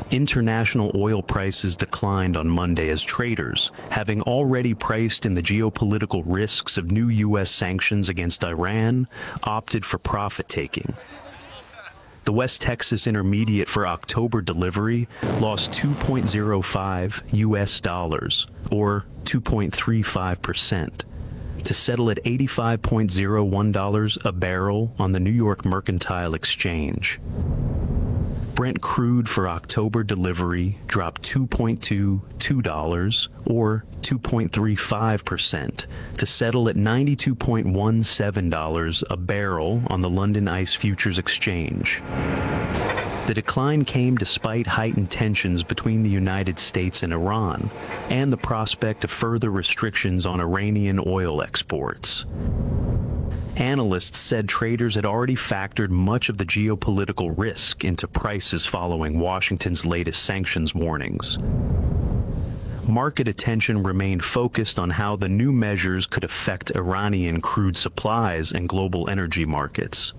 International oil prices declined on Monday as traders, having already priced in the geopolitical risks of new U.S. sanctions against Iran, opted for profit-taking. The West Texas Intermediate for October delivery lost 2.05 U.S. dollars, or 2.35%, to settle at $85.01 a barrel on the New York Mercantile Exchange. Brent crude for October delivery dropped $2.22, or 2.35%, to settle at $92.17 a barrel on the London ICE Futures Exchange. The decline came despite heightened tensions between the United States and Iran, and the prospect of further restrictions on Iranian oil exports. Analysts said traders had already factored much of the geopolitical risk into prices following Washington's latest sanctions warnings. Market attention remained focused on how the new measures could affect Iranian crude supplies and global energy markets.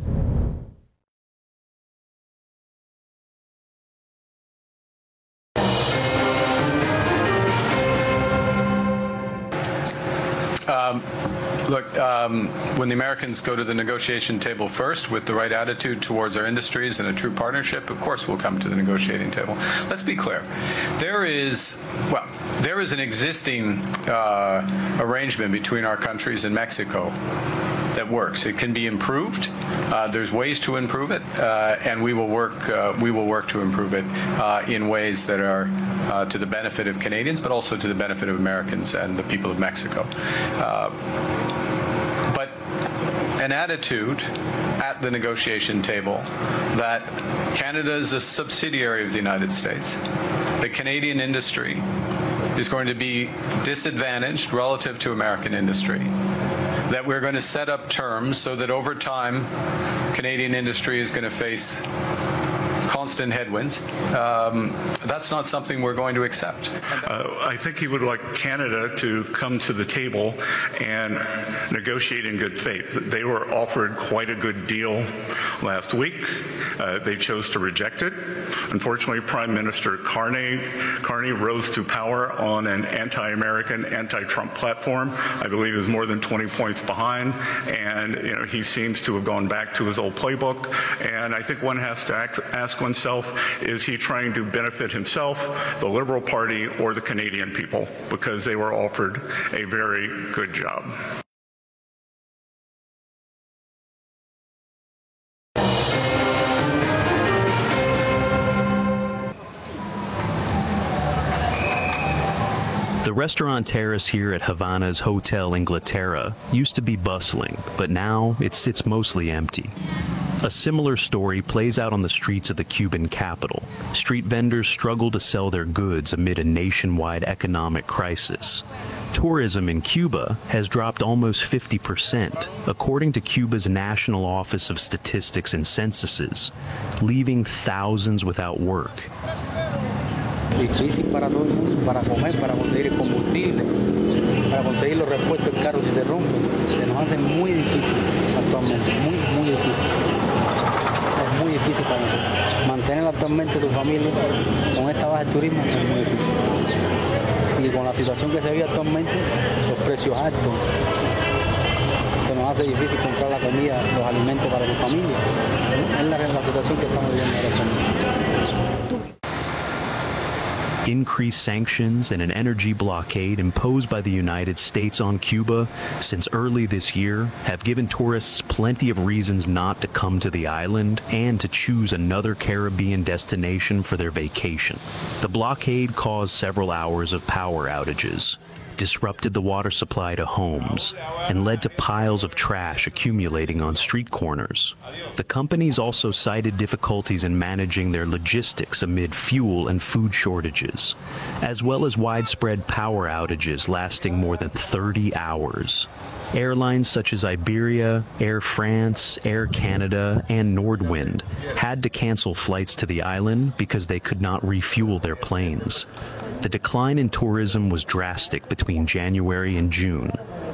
When the Americans go to the negotiation table first with the right attitude towards our industries and a true partnership, of course we'll come to the negotiating table. Let's be clear. There is an existing arrangement between our countries and Mexico that works. It can be improved. There's ways to improve it, and we will work to improve it in ways that are to the benefit of Canadians, but also to the benefit of Americans and the people of Mexico. But an attitude at the negotiation table that Canada is a subsidiary of the United States, the Canadian industry is going to be disadvantaged relative to American industry, that we're going to set up terms so that over time Canadian industry is going to face constant headwinds. That's not something we're going to accept. I think he would like Canada to come to the table and negotiate in good faith. They were offered quite a good deal last week. They chose to reject it. Unfortunately, Prime Minister Carney rose to power on an anti-American, anti-Trump platform. I believe is more than 20 points behind, and he seems to have gone back to his old playbook. And I think one has to ask oneself, is he trying to benefit himself, the Liberal Party, or the Canadian people? Because they were offered a very good job. The restaurant terrace here at Havana's Hotel Inglaterra used to be bustling, but now it's mostly empty. A similar story plays out on the streets of the Cuban capital. Street vendors struggle to sell their goods amid a nationwide economic crisis. Tourism in Cuba has dropped almost 50%, according to Cuba's National Office of Statistics and Censuses, leaving thousands without work. Difícil para todo el mundo, para comer, para conseguir combustible, para conseguir los repuestos del carro si se rompen. Se nos hace muy difícil actualmente, muy difícil. Es muy difícil para nosotros. Mantener actualmente tu familia con esta baja de turismo es muy difícil. Y con la situación que se vive actualmente, los precios altos, se nos hace difícil comprar la comida, los alimentos para tu familia. Es la situación que estamos viviendo ahora mismo. Increased sanctions and an energy blockade imposed by the United States on Cuba since early this year have given tourists plenty of reasons not to come to the island and to choose another Caribbean destination for their vacation. The blockade caused several hours of power outages, disrupted the water supply to homes, and led to piles of trash accumulating on street corners. The companies also cited difficulties in managing their logistics amid fuel and food shortages, as well as widespread power outages lasting more than 30 hours. Airlines such as Iberia, Air France, Air Canada, and Nordwind had to cancel flights to the island because they could not refuel their planes. The decline in tourism was drastic between January and June,